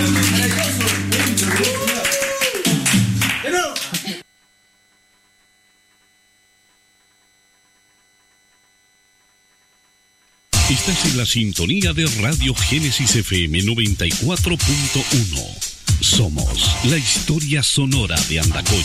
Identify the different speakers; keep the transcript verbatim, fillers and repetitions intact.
Speaker 1: Estás en la sintonía de Radio Génesis F M noventa y cuatro punto uno. Somos la historia sonora de Andacoya.